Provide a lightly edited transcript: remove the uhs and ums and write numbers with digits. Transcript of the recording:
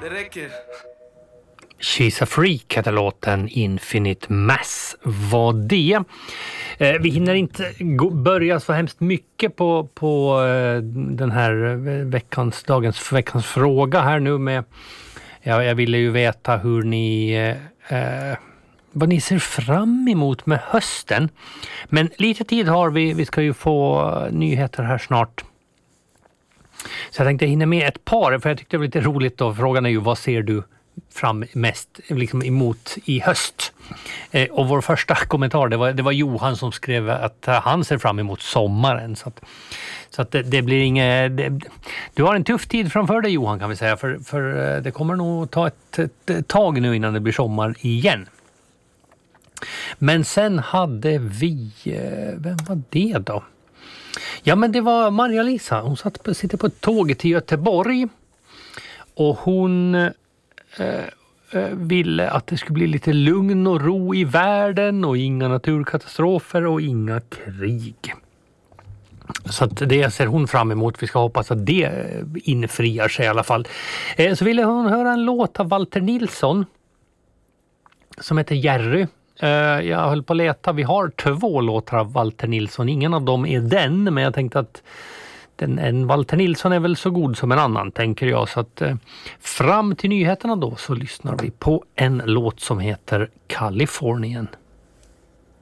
Det räcker. She's a Freak heter låten, Infinite Mass var det. Vi hinner inte börja så hemskt mycket på den här veckans fråga här nu med. Jag ville ju veta hur ni vad ni ser fram emot med hösten. Men lite tid har vi ska ju få nyheter här snart. Så jag tänkte hinna med ett par, för jag tyckte det var lite roligt då. Frågan är ju, vad ser du fram mest liksom emot i höst? Och vår första kommentar, det var Johan som skrev att han ser fram emot sommaren. Så att det blir inget... Du har en tuff tid framför dig, Johan, kan vi säga. För det kommer nog ta ett tag nu innan det blir sommar igen. Men sen hade vi... Vem var det då? Ja, men det var Maria-Lisa. Hon sitter på ett tåg till Göteborg. Och hon ville att det skulle bli lite lugn och ro i världen. Och inga naturkatastrofer och inga krig. Så att det ser hon fram emot. Vi ska hoppas att det infriar sig i alla fall. Så ville hon höra en låt av Walter Nilsson. Som heter Jerry. Jag höll på att leta. Vi har 2 låtar av Walter Nilsson. Ingen av dem är den, men jag tänkte att en Walter Nilsson är väl så god som en annan, tänker jag. Så att fram till nyheterna då så lyssnar vi på en låt som heter Californien.